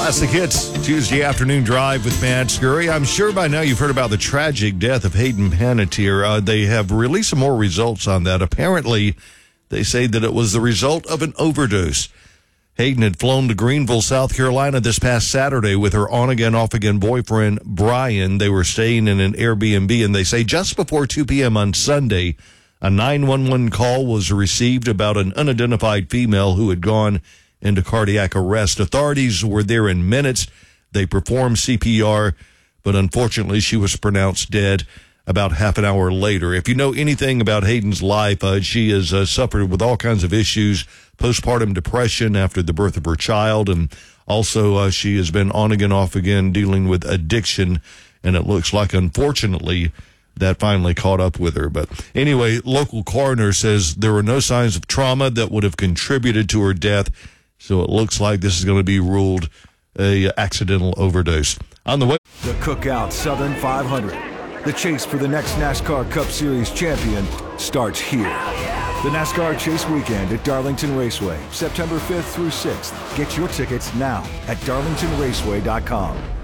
Classic Hits, Tuesday afternoon drive with Matt Scurry. I'm sure by now you've heard about the tragic death of Hayden Panettiere. They have released some more results on that. Apparently, they say that it was the result of an overdose. Hayden had flown to Greenville, South Carolina this past Saturday with her on-again, off-again boyfriend, Brian. They were staying in an Airbnb, and they say just before 2 p.m. on Sunday, a 911 call was received about an unidentified female who had gone into cardiac arrest. Authorities were there in minutes. They performed CPR, but unfortunately she was pronounced dead about half an hour later. If you know anything about Hayden's life, she has suffered with all kinds of issues, postpartum depression after the birth of her child, and also she has been on again, off again, dealing with addiction, and it looks like, unfortunately, that finally caught up with her. But anyway, local coroner says there were no signs of trauma that would have contributed to her death, so it looks like this is going to be ruled a accidental overdose. On the way, the Cookout Southern 500. The chase for the next NASCAR Cup Series champion starts here. The NASCAR Chase Weekend at Darlington Raceway, September 5th through 6th. Get your tickets now at darlingtonraceway.com.